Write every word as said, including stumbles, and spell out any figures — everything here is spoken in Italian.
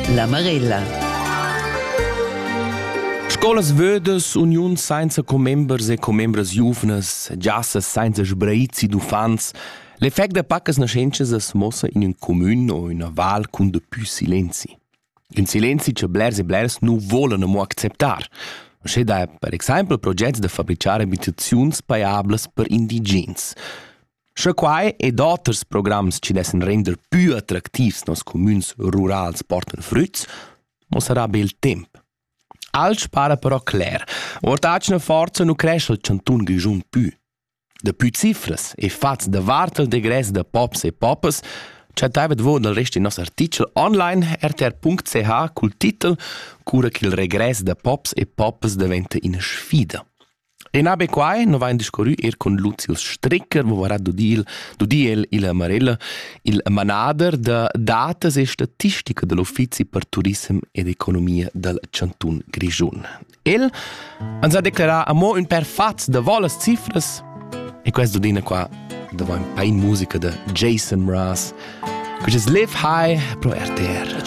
La Marella. Scolas vödes, unions senza comembers e comembres giuvnas, giassas senza sbraizi d'ufans. L'effect de paccas nascences es mossa in un commun o in una val cun de più silenzi. Un silenzi che blers e blers nu volen mo acceptar. C'è da, per esempio, progetti de fabricare abitazions paiables per indigens. C'è quai ed otters programs ci dessen render più attractivs nos communs rurals porten fruits, mo sarà bel temp. Alts para però clair. Ortacna forza nu cresce il Cantun Grischun più. De più cifras e fats de vartel de gres de pops e poppes, c'è taivet vo del rest in nos articel online r t r punct c h cul titel cura che il regres de pops e poppes diventa una sfida. E nabe quai no va in discorru er con Lucius Stricker, wo varà dudil, dudil il Marella, il manader de datas e statistica dell'Uffizi per Turism ed Economia del Cantun Grischun. El ens ha declarà a mo un per fats de volas cifras e questo dina qua da va un pain musica de Jason Mraz, which is Live High pro R T R.